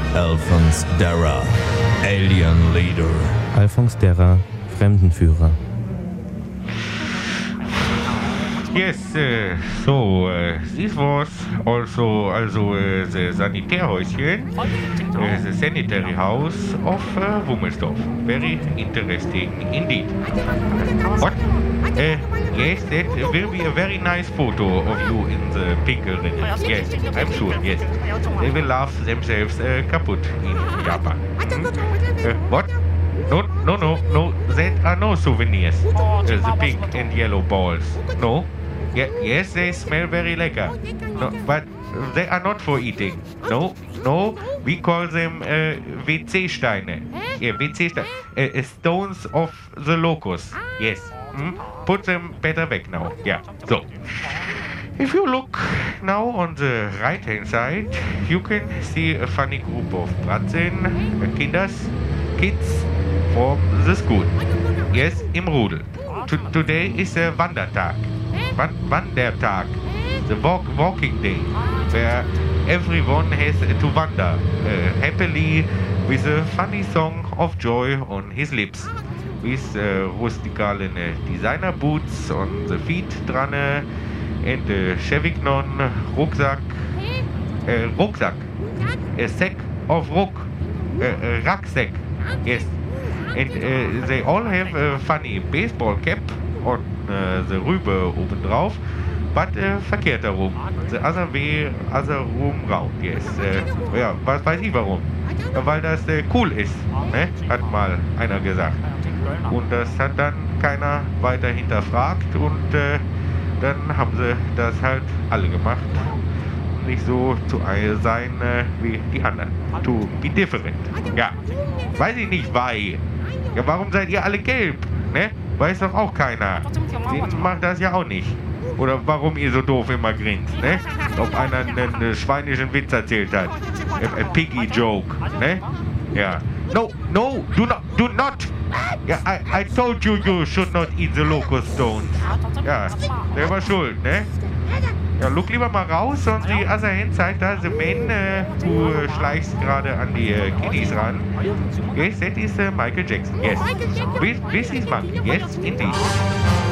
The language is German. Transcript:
Alphonse Darra, Alien Leader. Alphonse Darra, Fremdenführer. Yes, this was also the Sanitärhäuschen, the sanitary house of Wummelsdorf. Very interesting indeed. What? Yes, that will be a very nice photo of you in the Pinkelrinne. Yes, I'm sure, yes. They will laugh themselves kaputt in Japan. What? No, that are no souvenirs. The pink and yellow balls. No? Yes, they smell very lecker. No, but they are not for eating. No, we call them WC-Steine. Yeah, WC-Steine. Stones of the locust. Yes. Put them better back now. Yeah, so. If you look now on the right-hand side, you can see a funny group of Bratzen, kids from the school. Yes, im Rudel. Today is a Wandertag. Wandertag. The walking day, where everyone has to wander happily with a funny song of joy on his lips. With rustikalen designer boots on the feet dran and Chevignon rucksack, a sack of rucksack, yes. And they all have a funny baseball cap on the Rübe oben drauf, but verkehrt herum. The other way, other room round, yes. Ja, was weiß ich warum. Weil das cool ist, ne? Hat mal einer gesagt. Und das hat dann keiner weiter hinterfragt und dann haben sie das halt alle gemacht. Nicht so zu sein wie die anderen. To be different. Ja. Weiß ich nicht, why. Ja, warum seid ihr alle gelb? Ne? Weiß doch auch keiner. Sie macht das ja auch nicht. Oder warum ihr so doof immer grinst, ne? Ob einer einen schweinischen Witz erzählt hat. A piggy joke, ne? Ja. No, do not. Yeah, I told you should not eat the locust stones. Ja, selber schuld, ne? Ja, look lieber mal raus on the other hand side, da the man who schleichst gerade an die Kiddies ran. Yes, that is Michael Jackson, yes. This is Monkey, yes, indeed.